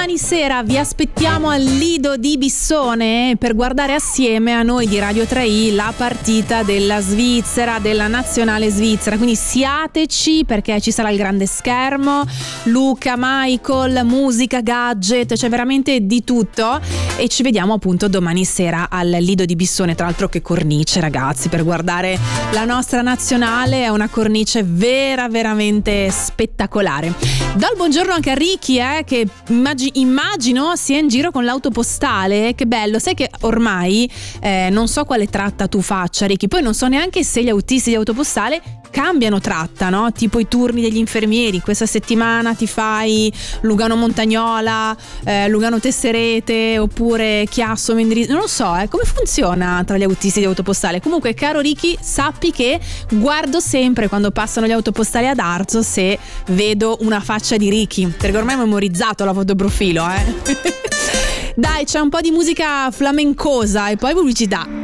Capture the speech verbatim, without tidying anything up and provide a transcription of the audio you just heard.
domani sera vi aspettiamo al Lido di Bissone per guardare assieme a noi di Radio tre i la partita della Svizzera, della nazionale svizzera, quindi siateci perché ci sarà il grande schermo, Luca, Michael, musica, gadget, c'è veramente di tutto e ci vediamo appunto domani sera al Lido di Bissone. Tra l'altro che cornice, ragazzi, per guardare la nostra nazionale, è una cornice vera veramente spettacolare. Do il buongiorno anche a Ricky eh, che immag- immagino sia in giro con l'auto postale. Che bello, sai che ormai eh, non so quale tratta tu faccia, Ricky, poi non so neanche se gli autisti di autopostale cambiano tratta, no? Tipo i turni degli infermieri, questa settimana ti fai Lugano Montagnola, eh, Lugano Tesserete oppure Chiasso Mendrisio, non lo so eh, come funziona tra gli autisti di autopostale. Comunque caro Ricky, sappi che guardo sempre quando passano gli autopostali ad Arzo se vedo una faccia di Ricky, perché ormai ho memorizzato la fotoprofilo eh. Dai, c'è un po' di musica flamencosa e poi pubblicità.